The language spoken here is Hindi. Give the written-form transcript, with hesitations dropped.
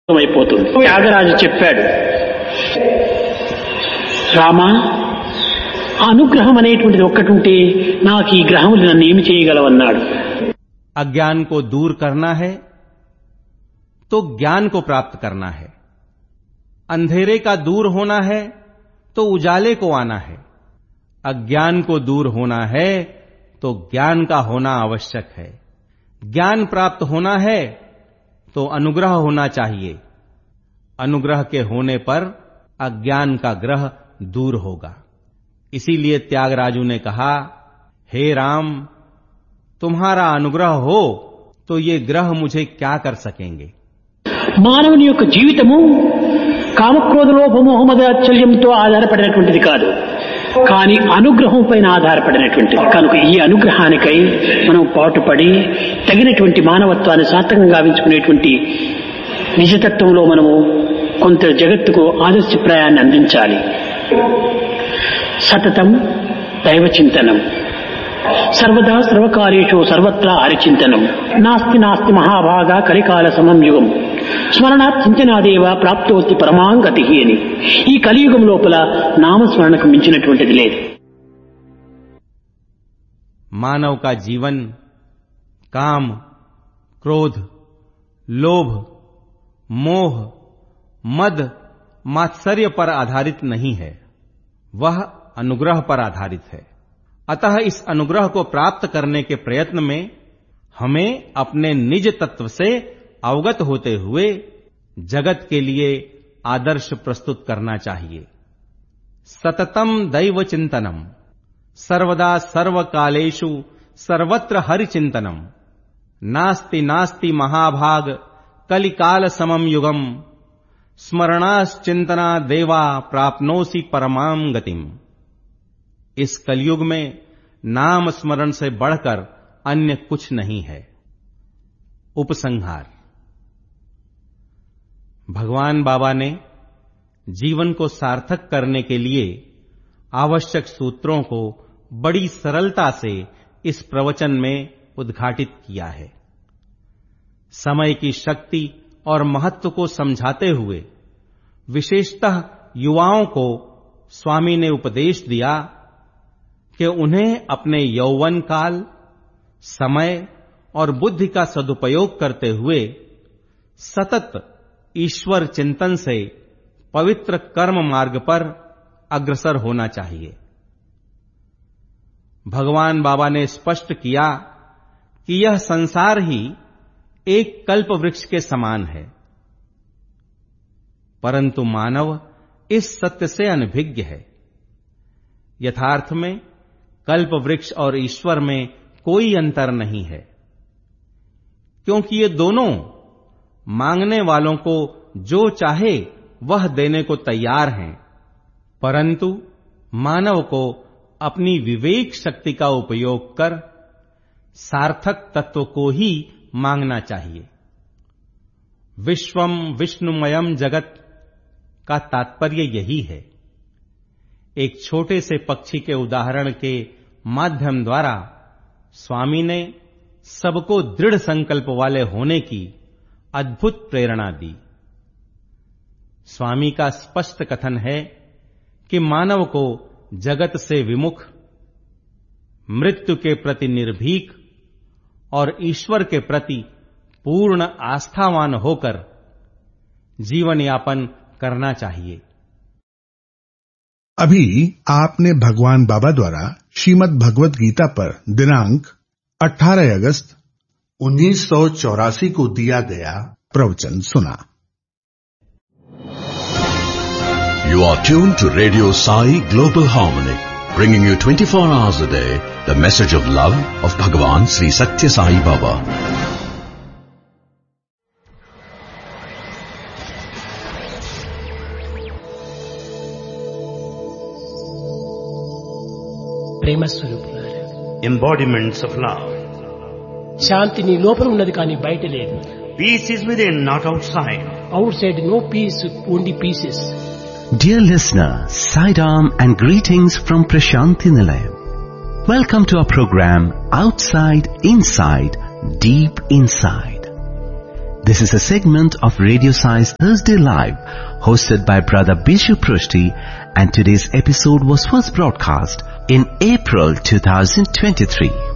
అయిపోతుంది. త్యాగరాజు చెప్పాడు, రామా, అనుగ్రహం అనేటువంటిది ఒక్కటుంటే నాకు ఈ గ్రహములు నన్ను ఏమి చేయగలవన్నాడు. अज्ञान को दूर करना है तो ज्ञान को प्राप्त करना है, अंधेरे का दूर होना है तो उजाले को आना है, अज्ञान को दूर होना है तो ज्ञान का होना आवश्यक है, ज्ञान प्राप्त होना है तो अनुग्रह होना चाहिए, अनुग्रह के होने पर अज्ञान का ग्रह दूर होगा। इसीलिए त्यागराजू ने कहा, हे राम, तुम्हारा अनुग्रह हो तो ये ग्रह मुझे क्या कर सकेंगे। మానవుని యొక్క జీవితము కామక్రోధ లోభమోహ మదాచల్యంతో ఆధారపడినటువంటిది కాదు, కానీ అనుగ్రహం పైన ఆధారపడినటువంటిది. కనుక ఈ అనుగ్రహానికై మనం పాటుపడి తగినటువంటి మానవత్వాన్ని సార్థకంగా గావించుకునేటువంటి నిజతత్వంలో మనము కొంత జగత్తుకు ఆదర్శప్రాయాన్ని అందించాలి. సతతం దైవ చింతనం, సర్వదా సర్వకార్యేషు సర్వత్రా హరిచింతనం, నాస్తి నాస్తి మహాభాగా కలికాల సమం యుగం, స్మరణాత్ చింతనాదేవ ప్రాప్తోస్తి పరమాంగతి అని. ఈ కలియుగం లోపల నామస్మరణకు మించినటువంటిది లేదు. मानव का जीवन काम, क्रोध, लोभ, मोह, मद, मात्सर्य पर आधारित नहीं है, वह अनुग्रह पर आधारित है। अतः इस अनुग्रह को प्राप्त करने के प्रयत्न में हमें अपने निज तत्व से अवगत होते हुए जगत के लिए आदर्श प्रस्तुत करना चाहिए। सततम दैव चिंतनम, सर्वदा सर्वकालेषु सर्वत्र हरि चिंतनम, नास्ति नास्ति महाभाग कलिकाल समम युगम, स्मरणाश्चिंतना देवा प्राप्नोसि परमां गतिम। इस कलयुग में नाम स्मरण से बढ़कर अन्य कुछ नहीं है। उपसंहार। भगवान बाबा ने जीवन को सार्थक करने के लिए आवश्यक सूत्रों को बड़ी सरलता से इस प्रवचन में उद्घाटित किया है। समय की शक्ति और महत्व को समझाते हुए विशेषतः युवाओं को स्वामी ने उपदेश दिया कि उन्हें अपने यौवन काल, समय और बुद्धि का सदुपयोग करते हुए सतत ईश्वर चिंतन से पवित्र कर्म मार्ग पर अग्रसर होना चाहिए। भगवान बाबा ने स्पष्ट किया कि यह संसार ही एक कल्प वृक्ष के समान है, परंतु मानव इस सत्य से अनभिज्ञ है। यथार्थ में कल्प वृक्ष और ईश्वर में कोई अंतर नहीं है, क्योंकि ये दोनों मांगने वालों को जो चाहे वह देने को तैयार हैं, परंतु मानव को अपनी विवेक शक्ति का उपयोग कर सार्थक तत्व को ही मांगना चाहिए। विश्वम विष्णुमयम जगत का तात्पर्य यही है। एक छोटे से पक्षी के उदाहरण के माध्यम द्वारा स्वामी ने सबको दृढ़ संकल्प वाले होने की अद्भुत प्रेरणा दी। स्वामी का स्पष्ट कथन है कि मानव को जगत से विमुख, मृत्यु के प्रति निर्भीक और ईश्वर के प्रति पूर्ण आस्थावान होकर जीवन यापन करना चाहिए। अभी आपने भगवान बाबा द्वारा श्रीमद् भगवत गीता पर दिनांक 18 अगस्त 1984 को दिया गया प्रवचन सुना। You are tuned to Radio Sai Global Harmony, bringing you 24 hours a day the message of love of Bhagavan Sri Satya Sai Baba. ప్రేమ స్వరూపులారా, embodiments of love. శాంతి నీ లోపల ఉన్నది కానీ బయట లేదు. Peace is within, not outside. Out side no piece, only pieces. Dear listener, Saidam and greetings from Prashanti Nilayam. Welcome to our program Outside, Inside, Deep Inside. This is a segment of Radio Science Thursday Live, hosted by Brother Bishu Prushti, and today's episode was first broadcast in April 2023.